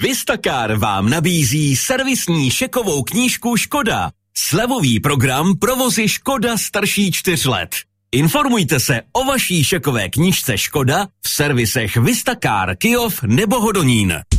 Vistakar vám nabízí servisní šekovou knížku Škoda. Slevový program provozy Škoda starší 4 let. Informujte se o vaší šekové knížce Škoda v servisech Vistakar, Kyjov nebo Hodonín.